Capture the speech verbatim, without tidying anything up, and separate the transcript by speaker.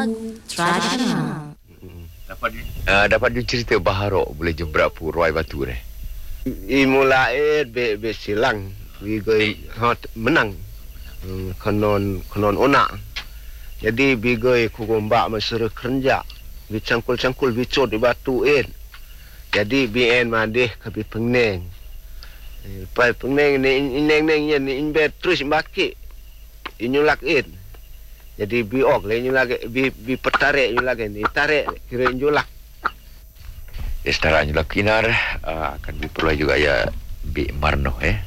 Speaker 1: tradisional.
Speaker 2: Dapat uh, dapat dia cerita baharok boleh jebrak pu roai batu deh.
Speaker 3: Imulae be be silang we go hot menang. Konon konon onak. Jadi bigoi kugombak mesere kerja. Bi cangkul-cangkul bicot di batu en. Jadi bien madeh ke bi pengneng. Pai pengneng ni ineng-neng yen inbet terus baki. Inyulak en. Jadi bi ok le nyulak bi bi petarik nyulak ni tarik kira nyulak.
Speaker 2: Istara nyulak kinar uh, akan diperoleh juga ya bi marno eh.